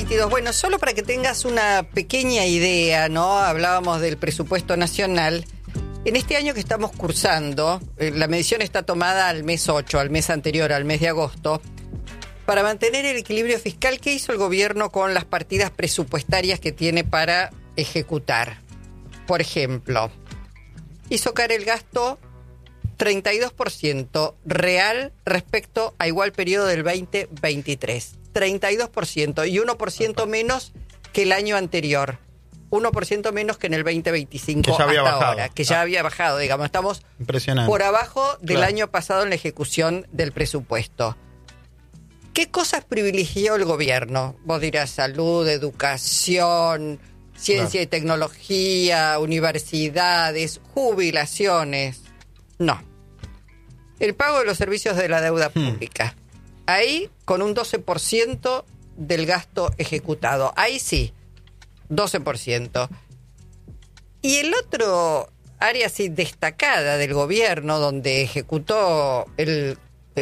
22. Bueno, solo para que tengas una pequeña idea, ¿no? Hablábamos del presupuesto nacional. En este año que estamos cursando, la medición está tomada al mes 8, al mes anterior, al mes de agosto. Para mantener el equilibrio fiscal, ¿qué hizo el gobierno con las partidas presupuestarias que tiene para ejecutar? Por ejemplo, hizo caer el gasto 32% real respecto a igual periodo del 2023. 32% y 1% menos que el año anterior. 1% menos que en el 2025 que ya había hasta bajado. ahora, que ya había bajado, digamos. Estamos por abajo del año pasado en la ejecución del presupuesto. ¿Qué cosas privilegió el gobierno? Vos dirás salud, educación, ciencia y tecnología, universidades, jubilaciones. No. El pago de los servicios de la deuda pública. Ahí con un 12% del gasto ejecutado. Ahí sí, 12%. Y el otro área así destacada del gobierno donde ejecutó el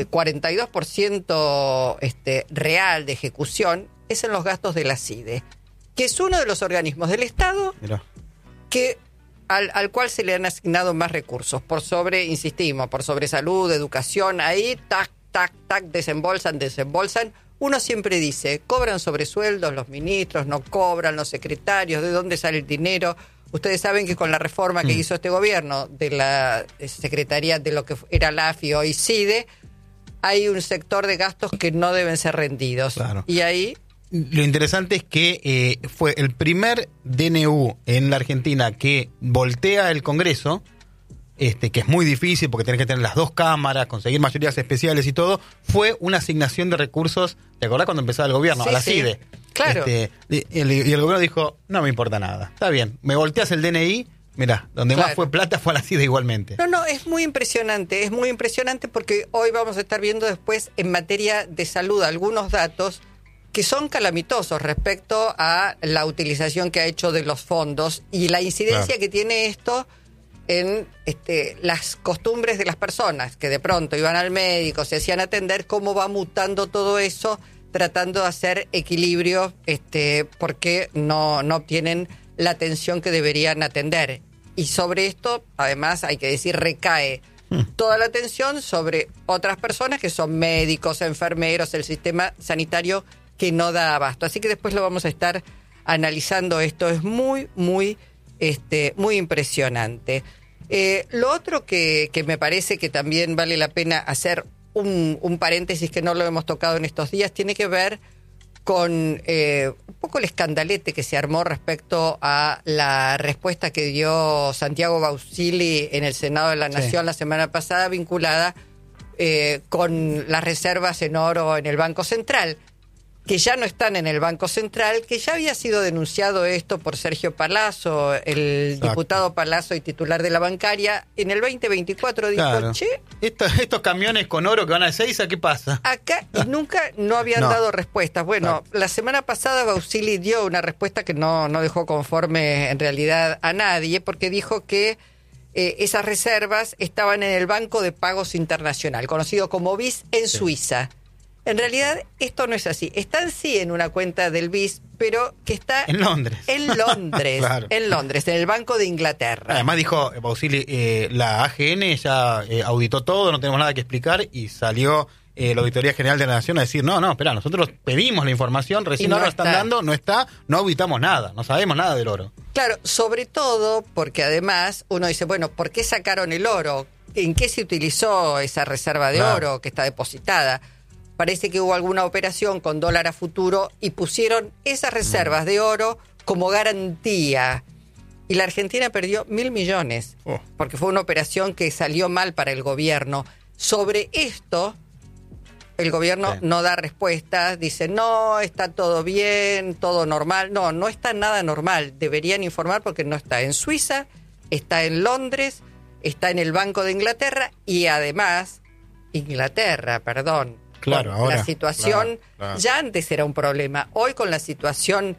42% real de ejecución es en los gastos de la CIDE, que es uno de los organismos del Estado que al cual se le han asignado más recursos, por sobre salud, educación, ahí, tac, desembolsan. Uno siempre dice, cobran sobresueldos los ministros, no cobran los secretarios, ¿de dónde sale el dinero? Ustedes saben que con la reforma que hizo este gobierno de la Secretaría de lo que era la AFI, hoy CIDE, hay un sector de gastos que no deben ser rendidos. Claro. Y ahí... Lo interesante es que fue el primer DNU en la Argentina que voltea el Congreso, que es muy difícil porque tenés que tener las dos cámaras, conseguir mayorías especiales y todo, fue una asignación de recursos, ¿te acordás cuando empezaba el gobierno? Sí, a la sí. CIDE. Claro. Y el gobierno dijo, no me importa nada, está bien, me volteas el DNI, mirá, donde más fue plata fue a la CIDE igualmente. No, es muy impresionante porque hoy vamos a estar viendo después en materia de salud algunos datos que son calamitosos respecto a la utilización que ha hecho de los fondos y la incidencia que tiene esto en las costumbres de las personas que de pronto iban al médico, se hacían atender, cómo va mutando todo eso, tratando de hacer equilibrio, porque no obtienen la atención que deberían atender. Y sobre esto, además, hay que decir, recae toda la atención sobre otras personas que son médicos, enfermeros, el sistema sanitario que no da abasto. Así que después lo vamos a estar analizando esto. Es muy, muy, muy impresionante. Lo otro que me parece que también vale la pena hacer un paréntesis que no lo hemos tocado en estos días, tiene que ver con un poco el escandalete que se armó respecto a la respuesta que dio Santiago Bausili en el Senado de la Nación la semana pasada, vinculada con las reservas en oro en el Banco Central, que ya no están en el Banco Central, que ya había sido denunciado esto por Sergio Palazzo, el diputado Palazzo y titular de la bancaria. En el 2024 dijo, estos camiones con oro que van a Ezeiza, ¿qué pasa? Acá y nunca no habían dado respuestas. Bueno, la semana pasada Bausili dio una respuesta que no dejó conforme en realidad a nadie, porque dijo que esas reservas estaban en el Banco de Pagos Internacional, conocido como BIS en Suiza. En realidad, esto no es así. Están sí en una cuenta del BIS, pero que está... En Londres. En Londres, en Londres, en el Banco de Inglaterra. Además dijo Bausili, la AGN ya auditó todo, no tenemos nada que explicar, y salió la Auditoría General de la Nación a decir, no, espera, nosotros pedimos la información, recién no la están dando, no auditamos nada, no sabemos nada del oro. Claro, sobre todo porque además uno dice, bueno, ¿por qué sacaron el oro? ¿En qué se utilizó esa reserva de oro que está depositada? Parece que hubo alguna operación con dólar a futuro y pusieron esas reservas de oro como garantía. Y la Argentina perdió 1.000 millones, porque fue una operación que salió mal para el gobierno. Sobre esto, el gobierno no da respuestas, dice, no, está todo bien, todo normal. No está nada normal. Deberían informar porque no está en Suiza, está en Londres, está en el Banco de Inglaterra y además, Claro, ahora, la situación, ya antes era un problema. Hoy con la situación,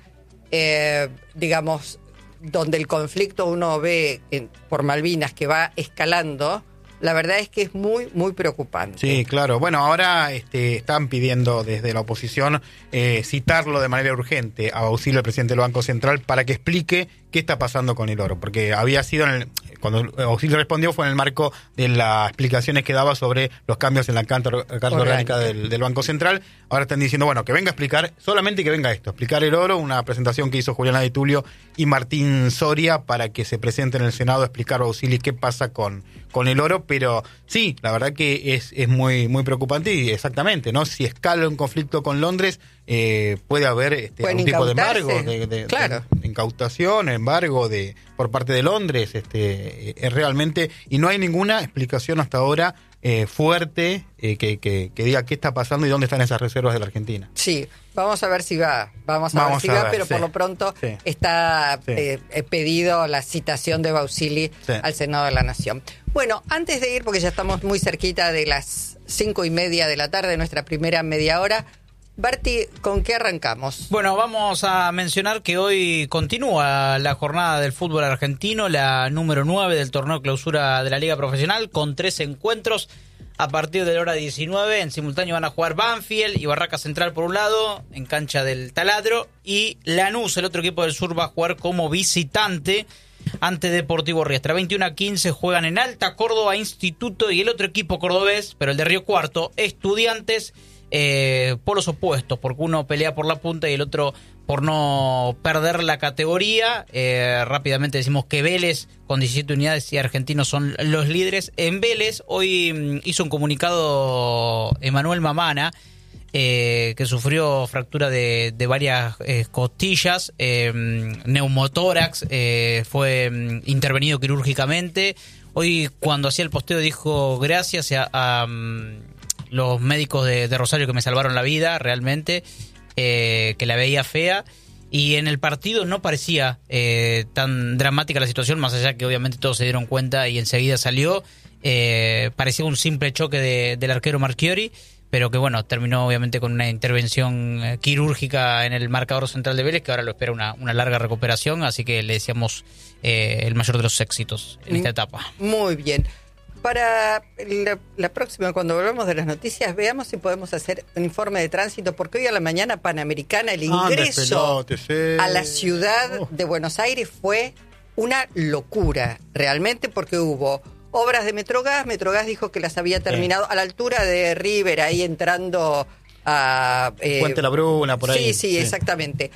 digamos, donde el conflicto uno ve por Malvinas que va escalando, la verdad es que es muy, muy preocupante. Sí, claro. Bueno, ahora están pidiendo desde la oposición citarlo de manera urgente a Bausili, el presidente del Banco Central, para que explique qué está pasando con el oro. Porque había sido, cuando Bausili respondió, fue en el marco de las explicaciones que daba sobre los cambios en la Carta Orgánica del Banco Central. Ahora están diciendo, bueno, que venga a explicar, solamente que venga esto, explicar el oro, una presentación que hizo Juliana Di Tulio y Martín Soria para que se presente en el Senado a explicar a Bausili qué pasa con el oro. Pero sí, la verdad que es muy, muy preocupante y exactamente, ¿no? Si escala un conflicto con Londres, puede haber algún tipo de embargo, claro, de incautación, embargo por parte de Londres, realmente, y no hay ninguna explicación hasta ahora fuerte que diga qué está pasando y dónde están esas reservas de la Argentina. Sí, vamos a ver si va, pero sí, por lo pronto sí, está sí, pedido la citación de Bausili al Senado de la Nación. Bueno, antes de ir, porque ya estamos muy cerquita de las 5:30 de la tarde, nuestra primera media hora, Barti, ¿con qué arrancamos? Bueno, vamos a mencionar que hoy continúa la jornada del fútbol argentino, la número 9 del torneo clausura de la Liga Profesional, con 3 encuentros a partir de la hora 19. En simultáneo van a jugar Banfield y Barraca Central por un lado, en cancha del Taladro, y Lanús, el otro equipo del sur, va a jugar como visitante ante Deportivo Riestra. 21:15 juegan en Alta Córdoba, Instituto, y el otro equipo cordobés, pero el de Río Cuarto, Estudiantes, por los opuestos, porque uno pelea por la punta y el otro por no perder la categoría. Rápidamente decimos que Vélez con 17 unidades y Argentinos son los líderes. En Vélez hoy hizo un comunicado Emanuel Mamana, que sufrió fractura de varias costillas, neumotórax, fue intervenido quirúrgicamente. Hoy, cuando hacía el posteo, dijo gracias a los médicos de Rosario que me salvaron la vida, realmente, que la veía fea. Y en el partido no parecía tan dramática la situación, más allá que obviamente todos se dieron cuenta y enseguida salió. Parecía un simple choque del arquero Marchiori, pero que bueno, terminó obviamente con una intervención quirúrgica en el marcador central de Vélez, que ahora lo espera una larga recuperación, así que le deseamos el mayor de los éxitos en esta etapa. Muy bien. Para la próxima, cuando volvamos de las noticias, veamos si podemos hacer un informe de tránsito, porque hoy a la mañana Panamericana, el ingreso a la ciudad de Buenos Aires fue una locura, realmente, porque hubo obras de Metrogas. Metrogas dijo que las había terminado a la altura de River, ahí entrando a Puente La Bruna, por ahí. Sí, exactamente.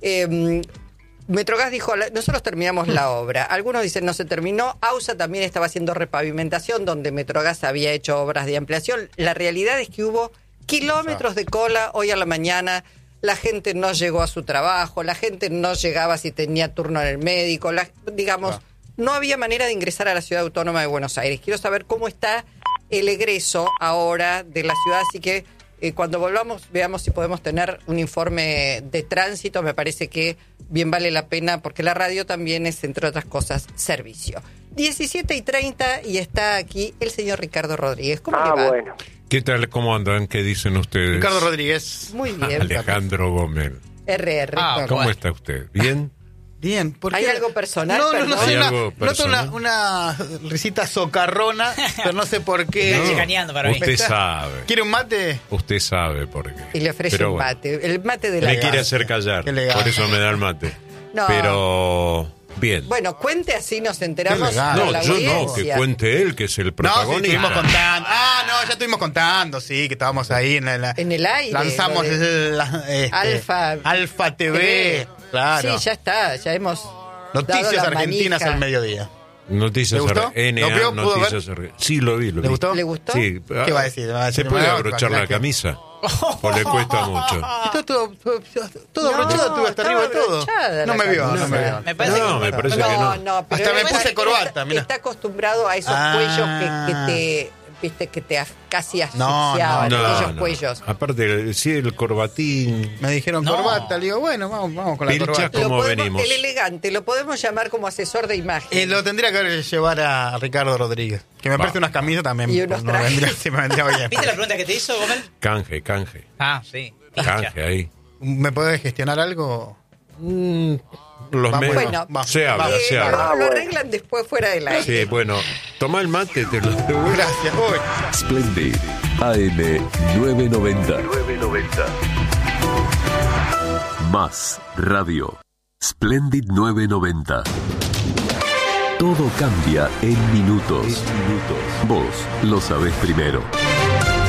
Metrogas dijo, nosotros terminamos la obra. Algunos dicen no se terminó. AUSA también estaba haciendo repavimentación, donde Metrogas había hecho obras de ampliación. La realidad es que hubo kilómetros de cola hoy a la mañana. La gente no llegó a su trabajo, la gente no llegaba si tenía turno en el médico. No había manera de ingresar a la Ciudad Autónoma de Buenos Aires. Quiero saber cómo está el egreso ahora de la ciudad, así que cuando volvamos veamos si podemos tener un informe de tránsito. Me parece que bien vale la pena, porque la radio también es, entre otras cosas, servicio. 17:30 y está aquí el señor Ricardo Rodríguez. ¿Cómo le va? Bueno. ¿Qué tal? ¿Cómo andan? ¿Qué dicen ustedes? Ricardo Rodríguez. Muy bien. Alejandro Gómez. RR. ¿Cómo está usted? ¿Bien? Bien, porque ¿Hay algo personal? Noto una risita socarrona, pero no sé por qué. Está chicaneando para mí. Usted sabe. ¿Quiere un mate? Usted sabe por qué. Y le ofrece Pero un bueno, mate. El mate de la me casa. quiere hacer callar. Por eso me da el mate. No. Pero bien. Bueno, cuente, así nos enteramos. Qué de la yo no, que audiencia. cuente él, que es el No, sí, protagonista. estuvimos contando. Ya estuvimos contando, sí, que estábamos ahí en En el aire. Lanzamos lo de Alfa TV. Claro. Sí, ya está, ya hemos Noticias dado la Argentinas manija. al mediodía. Noticias ¿Le gustó? NA, ¿Lo vio? ¿Pudo Noticias Sí, lo vi. ¿Le gustó? ¿Le gustó? Sí. ¿Qué va a decir? ¿Va a ¿Se decir, puede no, abrochar la camisa? ¿O le cuesta mucho? Está todo No, abrochado, estuve hasta arriba de estaba todo. abrochada No la me vio, camisa. no me vio. Me parece No, que me parece que no. No, pero Hasta me además puse él corbata, mirá. está acostumbrado a esos cuellos que te casi No, asfixiaban, no, aquellos cuellos. Aparte, sí, el corbatín. Me dijeron No. corbata, le digo, bueno, vamos con la Pilcha corbata. ¿Cómo Lo podemos- venimos? El elegante, lo podemos llamar como asesor de imagen. Lo tendría que llevar a Ricardo Rodríguez. Que me preste unas camisas también. Y unos no trajes. vendría, sí, me vendría bien. ¿Viste la pregunta que te hizo, Gómez? Canje. Ah, sí. Canje ahí. ¿Me podés gestionar algo? Bueno, se habla, se habla. lo arreglan después fuera del aire. Sí, bueno, toma el mate, te lo devuelvo. Gracias. Splendid AM 990. Más radio. Splendid 990. Todo cambia en minutos. Vos lo sabés primero.